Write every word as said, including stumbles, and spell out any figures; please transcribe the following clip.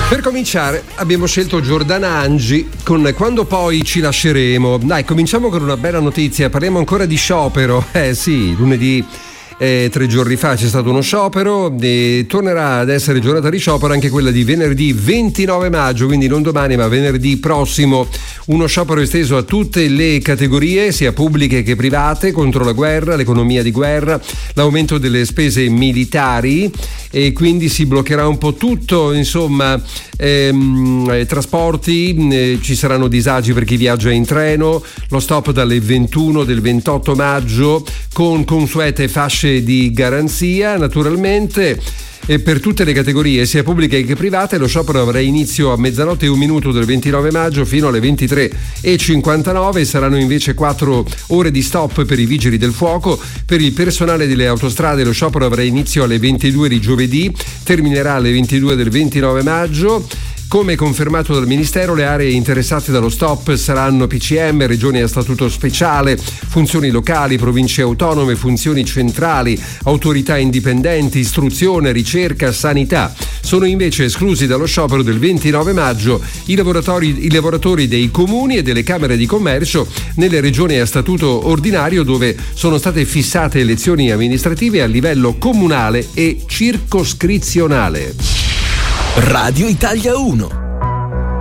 Per cominciare abbiamo scelto Giordana Angi con Quando poi ci lasceremo. Dai, cominciamo con una bella notizia, parliamo ancora di sciopero. Eh sì, lunedì eh, tre giorni fa c'è stato uno sciopero e tornerà ad essere giornata di sciopero anche quella di venerdì ventinove maggio, quindi non domani ma venerdì prossimo. Uno sciopero esteso a tutte le categorie, sia pubbliche che private, contro la guerra, l'economia di guerra, l'aumento delle spese militari, e quindi si bloccherà un po' tutto, insomma, ehm, eh, trasporti, eh, ci saranno disagi per chi viaggia in treno, lo stop dalle ventuno del ventotto maggio con consuete fasce di garanzia, naturalmente. E per tutte le categorie, sia pubbliche che private, lo sciopero avrà inizio a mezzanotte e un minuto del ventinove maggio fino alle ventitré e cinquantanove. Saranno invece quattro ore di stop per i vigili del fuoco. Per il personale delle autostrade lo sciopero avrà inizio alle ventidue di giovedì, terminerà alle ventidue del ventinove maggio. Come confermato dal Ministero, le aree interessate dallo stop saranno P C M, regioni a statuto speciale, funzioni locali, province autonome, funzioni centrali, autorità indipendenti, istruzione, ricerca, sanità. Sono invece esclusi dallo sciopero del ventinove maggio i lavoratori, i lavoratori dei comuni e delle camere di commercio nelle regioni a statuto ordinario dove sono state fissate elezioni amministrative a livello comunale e circoscrizionale. Radio Italia uno.